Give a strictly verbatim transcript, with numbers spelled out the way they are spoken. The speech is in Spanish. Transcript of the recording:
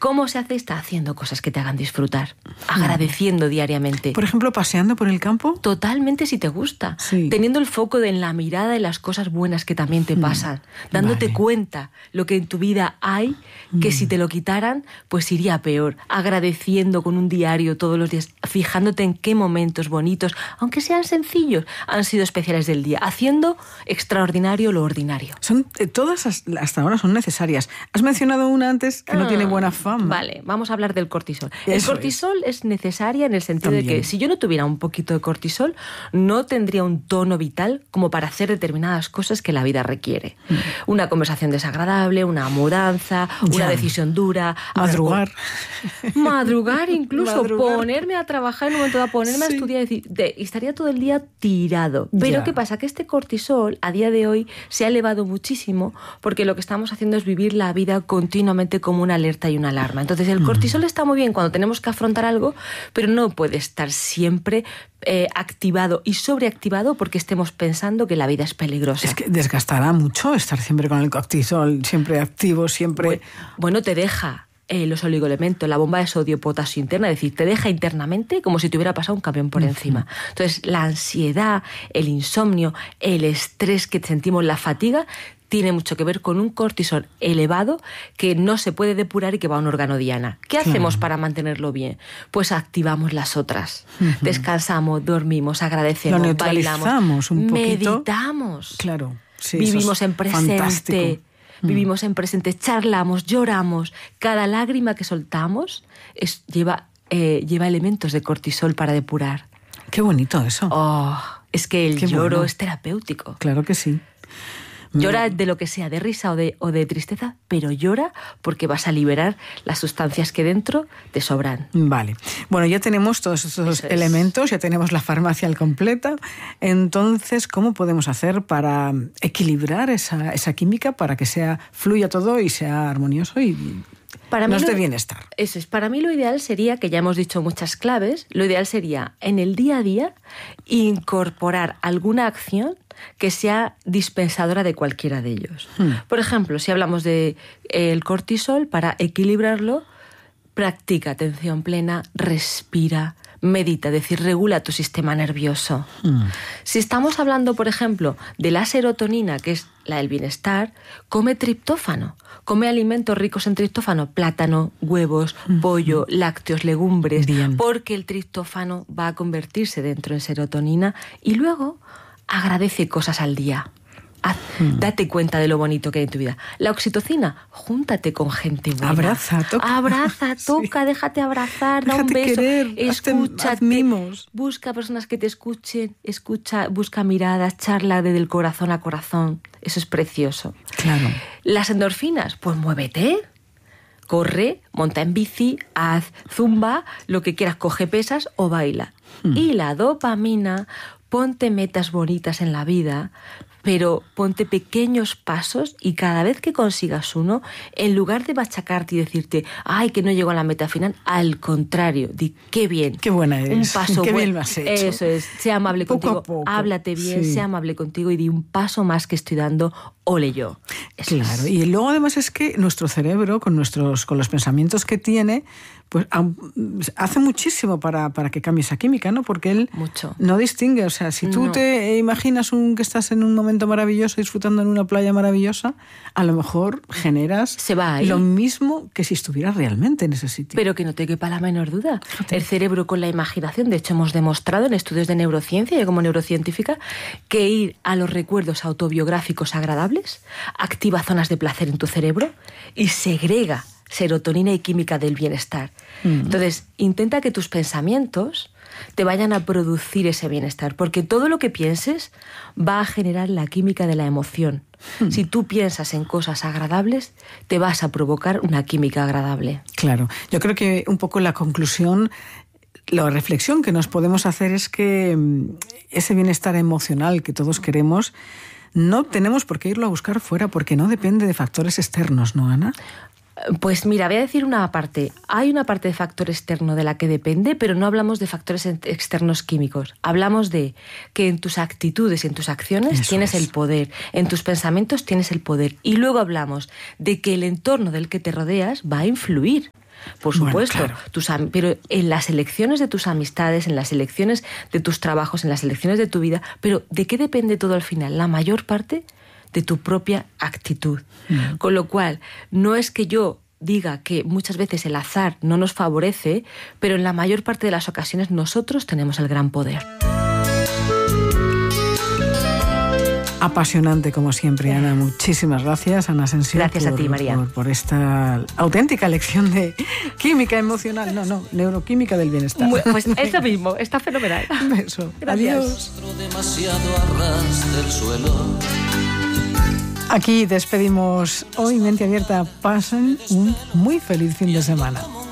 ¿Cómo se hace? Está haciendo cosas que te hagan disfrutar, agradeciendo diariamente. Por ejemplo, paseando por el campo. Totalmente, si te gusta. Sí. Teniendo el foco de en la mirada de las cosas buenas que también te pasan. Dándote Vale. cuenta lo que en tu vida hay, que si te lo quitaran, pues iría peor. Agradeciendo con un diario todos los días, fijándote en qué momentos bonitos, aunque sean sencillos, han sido especiales del día. Haciendo extraordinario lo ordinario. Son, eh, todas hasta ahora son necesarias. Has mencionado una antes que Ah, no tiene buena fama. Vale, vamos a hablar del cortisol. Eso el cortisol es. es necesaria en el sentido También. de que si yo no tuviera un poquito de cortisol, no tendría un tono vital como para hacer determinadas cosas que la vida requiere. Mm. Una conversación desagradable, una mudanza, ya. una decisión dura. Madrugar. Ver, madrugar incluso, Madrugar. ponerme a trabajar en un momento dado, ponerme sí. a estudiar y, de, y estaría todo el día tirado. Pero ya. ¿qué pasa? Que este cortisol a día de hoy se ha elevado muchísimo porque lo que estamos haciendo es vivir la vida continuamente como una alerta y una alarma. Entonces el cortisol mm. está muy bien cuando tenemos que afrontar algo, pero no puede estar siempre eh, activado y sobreactivado porque estemos pensando que la vida es peligrosa. Es que desgastará mucho estar siempre con el cortisol, siempre activo, siempre... Bueno, bueno te deja... Eh, los oligoelementos, la bomba de sodio, potasio interna, es decir, te deja internamente como si te hubiera pasado un camión por uh-huh. encima. Entonces, la ansiedad, el insomnio, el estrés que sentimos, la fatiga, tiene mucho que ver con un cortisol elevado que no se puede depurar y que va a un órgano diana. ¿Qué claro. hacemos para mantenerlo bien? Pues activamos las otras. Uh-huh. Descansamos, dormimos, agradecemos, Lo neutralizamos bailamos, un poquito. Meditamos. Claro. Sí, vivimos en presente. Fantástico. Vivimos en presente, charlamos, lloramos. Cada lágrima que soltamos es, lleva, eh, lleva elementos de cortisol para depurar. Qué bonito eso. Oh, es que el Qué lloro bueno. es terapéutico. Claro que sí. Llora de lo que sea, de risa o de, o de tristeza, pero llora porque vas a liberar las sustancias que dentro te sobran. Vale. Bueno, ya tenemos todos esos Eso elementos, es. ya tenemos la farmacia al completa. Entonces, ¿cómo podemos hacer para equilibrar esa, esa química para que sea fluya todo y sea armonioso y para nos mí dé lo, bienestar? Eso es. Para mí lo ideal sería, que ya hemos dicho muchas claves, lo ideal sería en el día a día incorporar alguna acción que sea dispensadora de cualquiera de ellos. Hmm. Por ejemplo, si hablamos de eh, el cortisol, para equilibrarlo, practica atención plena, respira, medita, es decir, regula tu sistema nervioso. Hmm. Si estamos hablando, por ejemplo, de la serotonina, que es la del bienestar, come triptófano. Come alimentos ricos en triptófano, plátano, huevos, hmm. pollo, lácteos, legumbres, Bien. Porque el triptófano va a convertirse dentro en serotonina y luego agradece cosas al día. Haz, hmm. Date cuenta de lo bonito que hay en tu vida. La oxitocina, júntate con gente buena. Abraza, toca. Abraza, toca, sí. déjate abrazar, da déjate un beso. Querer, escúchate. Mimos. Busca personas que te escuchen, escucha, busca miradas, charla desde el corazón a corazón. Eso es precioso. Claro. Las endorfinas, pues muévete. Corre, monta en bici, haz zumba, lo que quieras, coge pesas o baila. Hmm. Y la dopamina, ponte metas bonitas en la vida, pero ponte pequeños pasos y cada vez que consigas uno, en lugar de machacarte y decirte, ay, que no llego a la meta final, al contrario, di, qué bien. Qué buena eres. Un paso qué buen, bien lo has hecho. Eso es, sea amable poco contigo, a poco. háblate bien, sí. sea amable contigo y di un paso más que estoy dando, ole yo. Eso claro, es. Y luego además es que nuestro cerebro, con, nuestros, con los pensamientos que tiene, pues hace muchísimo para, para que cambie esa química, ¿no? Porque él Mucho. no distingue, o sea, si tú no. te imaginas un, que estás en un momento maravilloso, disfrutando en una playa maravillosa, a lo mejor generas Se va ahí. lo mismo que si estuvieras realmente en ese sitio. Pero que no te quepa la menor duda. Fíjate. El cerebro con la imaginación, de hecho hemos demostrado en estudios de neurociencia, yo como neurocientífica, que ir a los recuerdos autobiográficos agradables activa zonas de placer en tu cerebro y segrega serotonina y química del bienestar. Mm. Entonces, intenta que tus pensamientos te vayan a producir ese bienestar, porque todo lo que pienses va a generar la química de la emoción. Mm. Si tú piensas en cosas agradables, te vas a provocar una química agradable. Claro. Yo creo que un poco la conclusión, la reflexión que nos podemos hacer es que ese bienestar emocional que todos queremos, no tenemos por qué irlo a buscar fuera, porque no depende de factores externos, ¿no, Ana? Pues mira, voy a decir una parte. Hay una parte de factor externo de la que depende, pero no hablamos de factores externos químicos. Hablamos de que en tus actitudes, en tus acciones Eso tienes es. el poder, en tus pensamientos tienes el poder. Y luego hablamos de que el entorno del que te rodeas va a influir. Por supuesto, bueno, claro. tus, pero en las elecciones de tus amistades, en las elecciones de tus trabajos, en las elecciones de tu vida, pero ¿de qué depende todo al final? La mayor parte de tu propia actitud. Mm. Con lo cual, no es que yo diga que muchas veces el azar no nos favorece, pero en la mayor parte de las ocasiones nosotros tenemos el gran poder. Apasionante como siempre, Ana. Muchísimas gracias, Ana Asensio. Gracias por, a ti, María. Por, por esta auténtica lección de química emocional, no, no, neuroquímica del bienestar. Muy, pues eso mismo, está fenomenal. Un beso. Gracias. Adiós. Aquí despedimos hoy Mente Abierta. Pasen un muy feliz fin de semana.